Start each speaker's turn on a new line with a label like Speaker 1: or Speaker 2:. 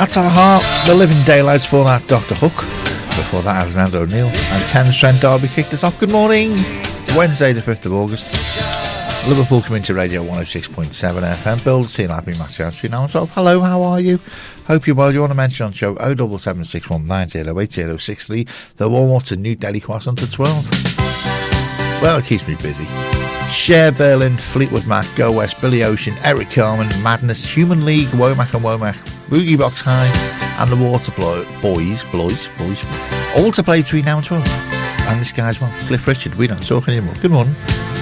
Speaker 1: That's our heart. The Living Daylights for that, Dr. Hook. Before that, Alexander O'Neill. And 10 Trent Derby kicked us off. Good morning. Wednesday, the 5th of August. Liverpool Community Radio 106.7 FM. Build, see, I've been Matthew Outry now as well. Hello, how are you? Hope you're well. You want to mention on show 07761908063 the warm-up to New Delhi Croissant at 12. Well, it keeps me busy. Cher Berlin, Fleetwood Mac, Go West, Billy Ocean, Eric Carmen, Madness, Human League, Womack and Womack, Boogie Box High, and the Water Boys, all to play between now and 12. And this guy as well, Cliff Richard. We don't talk anymore. Good morning.